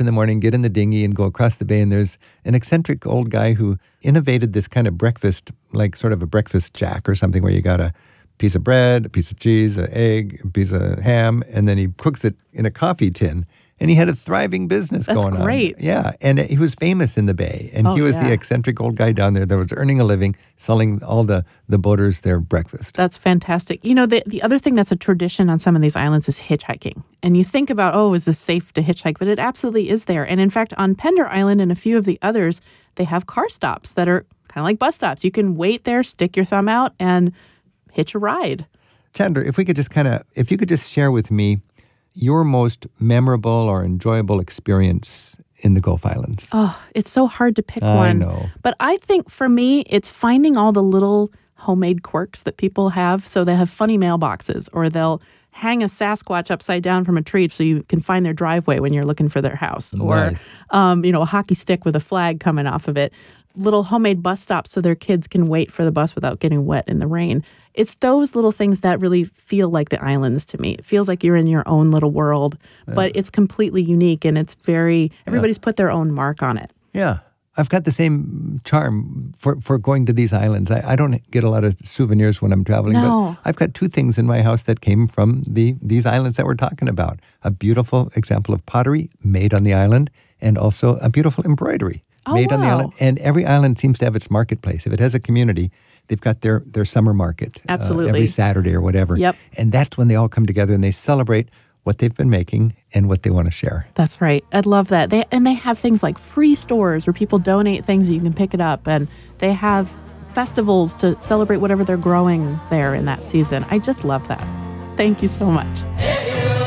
in the morning, get in the dinghy and go across the bay. And there's an eccentric old guy who innovated this kind of breakfast, like sort of a breakfast jack or something where you got a piece of bread, a piece of cheese, an egg, a piece of ham, and then he cooks it in a coffee tin. And he had a thriving business going on. That's great. Yeah, and he was famous in the Bay. And he was the eccentric old guy down there that was earning a living selling all the boaters their breakfast. That's fantastic. You know, the other thing that's a tradition on some of these islands is hitchhiking. And you think about, is this safe to hitchhike? But it absolutely is there. And in fact, on Pender Island and a few of the others, they have car stops that are kind of like bus stops. You can wait there, stick your thumb out, and hitch a ride. Chandra, if you could just share with me your most memorable or enjoyable experience in the Gulf Islands. Oh, it's so hard to pick one. I know. But I think for me, it's finding all the little homemade quirks that people have. So they have funny mailboxes, or they'll hang a Sasquatch upside down from a tree so you can find their driveway when you're looking for their house. Nice. Or, a hockey stick with a flag coming off of it. Little homemade bus stops so their kids can wait for the bus without getting wet in the rain. It's those little things that really feel like the islands to me. It feels like you're in your own little world, but it's completely unique, and it's everybody's put their own mark on it. Yeah. I've got the same charm for going to these islands. I don't get a lot of souvenirs when I'm traveling, but I've got two things in my house that came from these islands that we're talking about. A beautiful example of pottery made on the island, and also a beautiful embroidery made on the island. And every island seems to have its marketplace. If it has a community, they've got their summer market. Absolutely. Every Saturday or whatever. Yep. And that's when they all come together and they celebrate what they've been making and what they want to share. That's right. I'd love that. They have things like free stores where people donate things and you can pick it up. And they have festivals to celebrate whatever they're growing there in that season. I just love that. Thank you so much.